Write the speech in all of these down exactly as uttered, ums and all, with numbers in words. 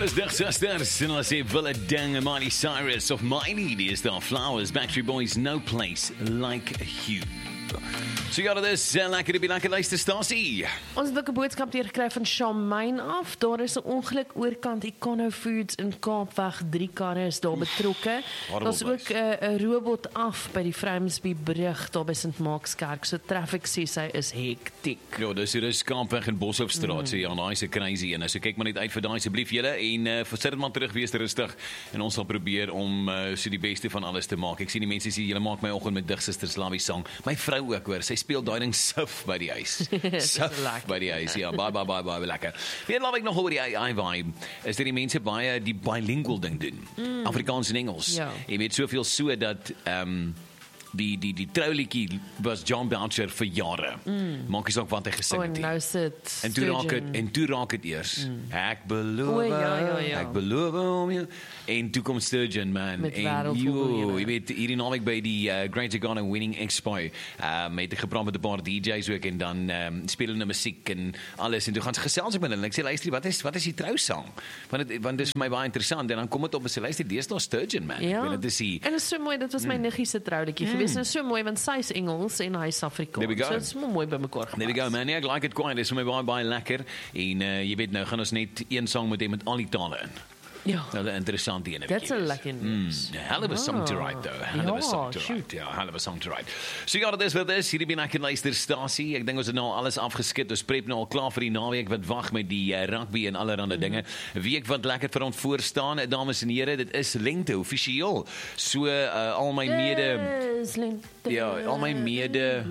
Dis Dag Sisters, en hulle sê Wille Ding en Miley Cyrus of Miley, die is daar Flowers, Backstreet Boys, No Place Like You. So ja, dit is uh, lekker, die lekker luisterstasie. Ons het ook 'n boodskap hier gekry van Charmaine af. Daar is 'n ongeluk oorkant Econo Foods in Kaapweg. Drie karre is daar betrokke. Daar's ook 'n uh, robot af by die Vryheidsby brug daar by Sint Markskerk. So traffic sê sy is hektiek. Ja, dis hier is Kaapweg en Boshoffstraat. Mm. So ja, daai is 'n crazy en so kyk maar net uit vir daai asseblief julle en uh, sit dit maar terug, wees rustig en ons sal probeer om uh, so die beste van alles te maak. Ek sien die mense sê julle maak my oggend met Dig Sisters Lawie sang. My vrou ook hoor, sy speel daai ding sif by die huis. Sif by die huis, ja, baie, baie, baie, baie lekker. Weet laat ek nog oor die A I vibe, is dat die mense baie die bilingual ding doen. Mm. Afrikaans en Engels. Ja. Jy weet soveel so dat um, die die die trouliedjie was John Boucher vir jare. Mm. Maak nie saak wat hy gesing het. Oh, nou sit en toe raak dit en toe raak dit eers. Mm. Ek beloof, o, ja, ja, ja. ek beloof om jou. En toe kom Sturgeon man met en yo, jy weet hierdie naweek by die uh, Great Ghana Winning Expo, uh, met ek gepraat met 'n paar D J's ook en dan um, speel hulle musiek en alles en toe gaan ze gesels met hulle en ek sê luister, wat is wat is die trousang? Want dit want dit is vir my baie interessant en dan kom dit op en sê luister, dis daar Sturgeon man. Ja. Ek weet dit is die, en dit is so mooi, dit was my mm. niggie se trouletjie mm. gewees. Dit is so mooi want sy is Engels en hy is Afrikaans. So dit is mooi bymekaar gepas. There we go man, yeah, I like it quite. Dit is vir my baie baie lekker en uh, jy weet nou gaan ons net een sang met hê met al die tale in. Ja. Nou, 'n interessante ene. That's a lucky news. Mm, hell of a song to write though. Hell ja, of a song to shoot. write. Ja, hell of a song to write. So ja, dit is wat dit is. Hierdie ben ek in luisterstasie. Ek dink ons het nou alles afgeskit. Ons prep nou al klaar vir die naweek wat wag met die uh, rugby en allerlei mm. dinge. Week wat lekker vir ons voor staan, dames en here, dit is lente offisieel. So uh, al my mede ja, al my mede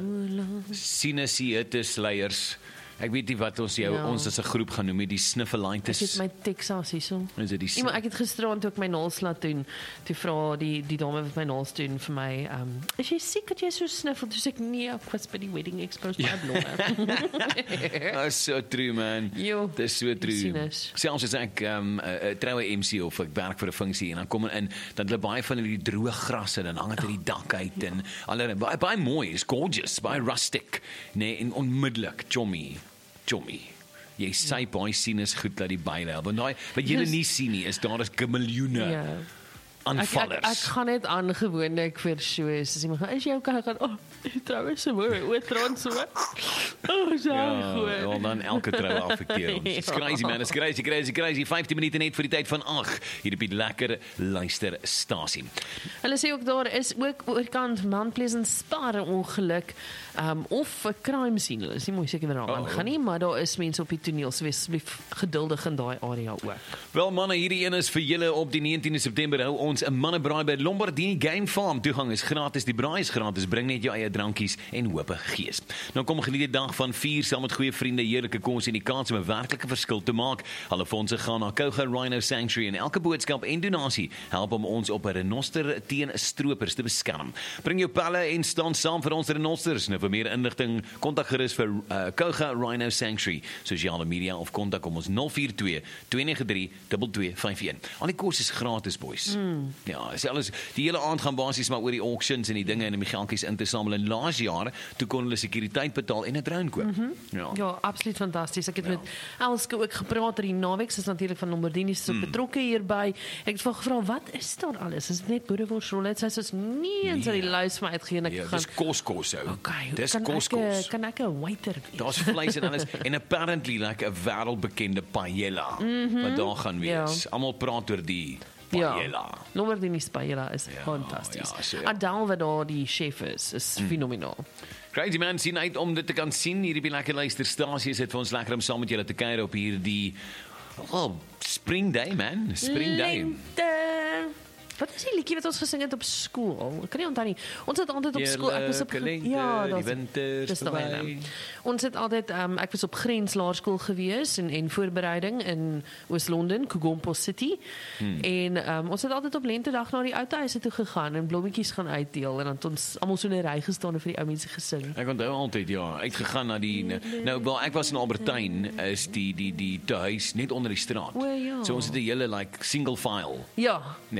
sinusiehittesleiers. Ek weet nie wat ons jou ja. ons as 'n groep gaan noem, die sniffelitis. Ek het my Texas hierso. Is dit die ja, maar ek het gisteraan toe ek my naels laat doen, toe vra die die dame wat my naels doen vir my, um, is jy siek dat jy so sniffel? Toe sê ek nee, ek was by die wedding exposed by blome. That's so true man. Jo, dis so true. Selfs as ek 'n um, uh, troue M C of ek werk vir 'n funksie en dan kom in, dan hulle baie van die droë grasse en dan hang dit uit die dak uit ja. en allerlei baie baie mooi, is gorgeous, baie rustic, nee, en onmiddellik chommy. Chommy. Jy sê ja. baie sien is goed dat die byle, want daai wat jy nie sien nie is daar is miljoene ja. aanvallers. Ek, ek, ek gaan net aan gewoonlik vir shows. As iemand gaan, is jy okay? Gaan, oh, trouwens so mooi, o, trans so. Oh, so ja, goed. Ja, dan elke trou affekteer ons. It's crazy man, it's crazy, crazy, crazy. vyftien minute net vir die tyd van agt hier op die lekker luisterstasie. Hulle sê ook daar is ook oorkant Mount Pleasant Spa ongeluk um, of 'n crime scene. Hulle is nie mooi seker wat daar aangaan nie, maar daar is mense op die toneel, so wees asseblief geduldig in daai area ook. Wel manne, hierdie een is vir julle op die negentiende September hou ons 'n mannebraai by Lombardini Game Farm. Toegang is gratis, die braai is gratis. Bring net jou eie drankies en hoop gees. Nou kom geniet die dag van vier saam met goeie vriende, heerlike kos en die kans om 'n werklike verskil te maak. Alle fondse gaan na Kouga Rhino Sanctuary en elke boodskap en donasie help om ons op 'n renoster teen stroopers te beskerm. Bring jou pelle en staan saam vir ons renosters. Nou vir meer inligting, kontak gerus vir uh, Kouga Rhino Sanctuary, sosiale media of kontak om ons nul vier twee, twee nege drie, twee twee vyf een. Al die kos is gratis boys. Mm. Ja, selfs die hele aand gaan basies maar oor die auctions en die dinge en die geldjies in te samel. En laas jaar toe kon hulle sekuriteit betaal en 'n drone koop. Mm-hmm. Ja. ja, absoluut fantasties. Ek het ja. met Elske ook gepraat oor die naweek, sy is natuurlik van Lombardini se mm. betrokke hierby. Ek het vir gevra wat is daar alles? Is dit net boereworsrolle? Sy sê nee, en sy het die lys vir my uitgegee en ek ja, gaan. Dis kos kos ou. Okay, dis kan kos ek, kos. Kan ek 'n waiter wees? Daar's vleis en alles en apparently like 'n wêreldbekende paella mm-hmm. wat daar gaan wees. Ja. Almal praat oor die paella. Ja, Lombardini's paella is ja, fantasties. Ja, so, ja. Adal wat daar die chef is, is mm. fenomenaal. Crazy man, sien uit om dit te kan sien. Hierdie lekker luisterstasie is dit vir ons lekker om saam met julle te kuier op hierdie oh, spring day man, spring day. Lente. Wat is die liedjie wat ons gesing het op skool? Ek kan nie onthou nie. Ons het altyd op skool, ek was op lente, ja, die winter is verby. Ons het altyd um, ek was op Grens Laerskool gewees en en voorbereiding in Oos-London, Kugompo City. Hmm. En um, ons het altyd op lentedag na die ou huise toe gegaan en blommetjies gaan uitdeel en dan het ons almal so in 'n ry gestaan en vir die ou mense gesing. Ek onthou altyd ja, uitgegaan na die nou wel ek was in Albertyn is die die die tuis net onder die straat. O, ja. So ons het 'n hele like single file. Ja. Ja, afge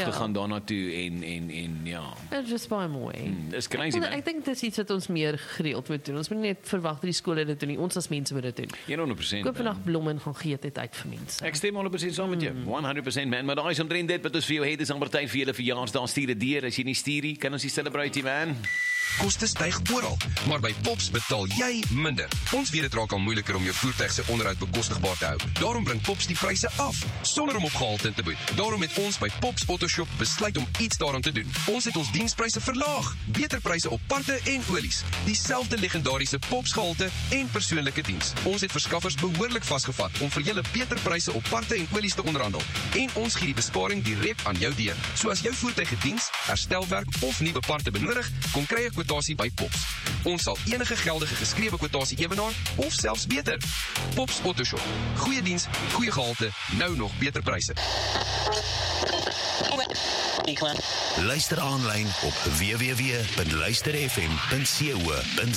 gegaan daarna toe en en en ja. Dit is baie mooi. Hmm, dis crazy, ek, man. ek dink dis iets wat ons meer gereeld moet doen. Ons moet nie net verwag dat die skole dit doen nie. Ons as mense moet dit doen. honderd persent. Koop vandag blomme en gaan gee dit uit vir mense. Ek stem honderd persent saam met jou. honderd persent man, maar daai is omtrent dit wat ons vir jou het. Dis amper tyd vir julle verjaarsdag. Stuur dit deur as jy nie stuur nie, kan ons die celebrate man. Koste styg oral, maar by Pops betaal jy minder. Ons weet dit raak al moeiliker om jou voertuig se onderhoud bekostigbaar te hou. Daarom bring Pops die pryse af, sonder om op gehalte te boet. Daarom het ons by Pops Autoshop besluit om iets daaraan te doen. Ons het ons dienspryse verlaag, beter pryse op parte en olies, dieselfde legendariese Pops gehalte en persoonlike diens. Ons het verskaffers behoorlik vasgevat om vir julle beter pryse op parte en olies te onderhandel. En ons gee die besparing direk aan jou deur. So as jou voertuig gediens, herstelwerk of nuwe parte benodig, kom kry 'n kwotasie by Pops. Ons sal enige geldige geskrewe kwotasie ewenaar of selfs beter. Pops Autoshop. Goeie diens, goeie gehalte, nou nog beter pryse. Luister aanlyn op w w w punt luister f m punt co punt